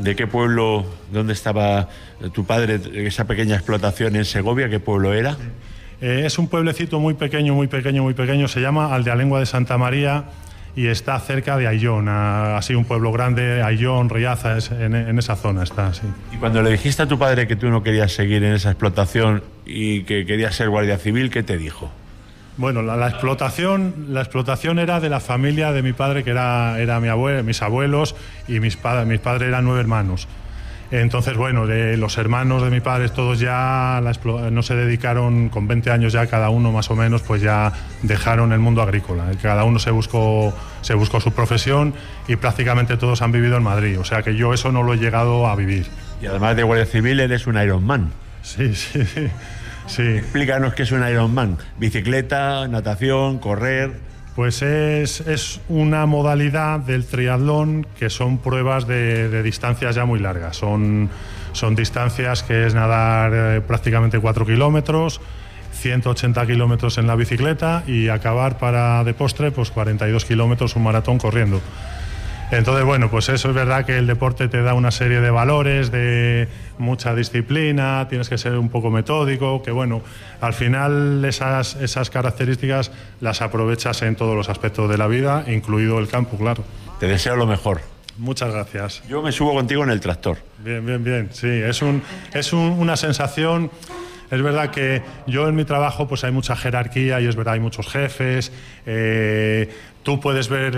¿De qué pueblo, dónde estaba tu padre, esa pequeña explotación en Segovia? ¿Qué pueblo era? Es un pueblecito muy pequeño, muy pequeño, muy pequeño. Se llama Aldealengua de Santa María y está cerca de Ayllón, así un pueblo grande, Ayllón, Riaza, en esa zona está, sí. Y cuando le dijiste a tu padre que tú no querías seguir en esa explotación y que querías ser guardia civil, ¿qué te dijo? Bueno, la explotación era de la familia de mi padre, que era mis abuelos, y mis padres eran 9 hermanos. Entonces, bueno, los hermanos de mi padre todos ya no se dedicaron, con 20 años ya cada uno más o menos, pues ya dejaron el mundo agrícola. Cada uno se buscó su profesión y prácticamente todos han vivido en Madrid. O sea que yo eso no lo he llegado a vivir. Y además de guardia civil eres un Ironman. Sí. Explícanos qué es un Ironman. Bicicleta, natación, correr... Pues es una modalidad del triatlón que son pruebas de distancias ya muy largas. Son distancias que es nadar prácticamente 4 kilómetros, 180 kilómetros en la bicicleta y acabar de postre pues 42 kilómetros, un maratón corriendo. Entonces, bueno, pues eso es verdad que el deporte te da una serie de valores, de mucha disciplina, tienes que ser un poco metódico, que bueno, al final esas características las aprovechas en todos los aspectos de la vida, incluido el campo, claro. Te deseo lo mejor. Muchas gracias. Yo me subo contigo en el tractor. Bien, sí, es una sensación... Es verdad que yo en mi trabajo pues hay mucha jerarquía y es verdad, hay muchos jefes. Tú puedes ver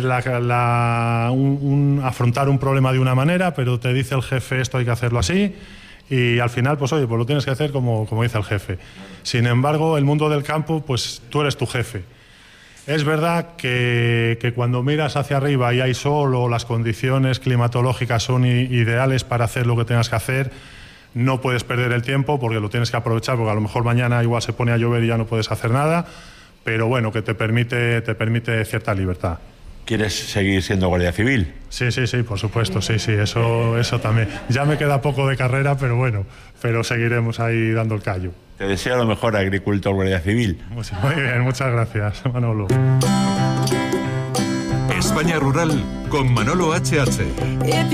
afrontar un problema de una manera, pero te dice el jefe esto hay que hacerlo así y al final pues oye, pues lo tienes que hacer como dice el jefe. Sin embargo, el mundo del campo, pues tú eres tu jefe. Es verdad que cuando miras hacia arriba y hay sol o las condiciones climatológicas son ideales para hacer lo que tengas que hacer, no puedes perder el tiempo porque lo tienes que aprovechar, porque a lo mejor mañana igual se pone a llover y ya no puedes hacer nada, pero bueno, que te permite cierta libertad. ¿Quieres seguir siendo guardia civil? Sí, por supuesto, sí, eso también. Ya me queda poco de carrera, pero bueno, seguiremos ahí dando el callo. Te deseo lo mejor, agricultor guardia civil. Muy bien, muchas gracias, Manolo. España Rural con Manolo HH.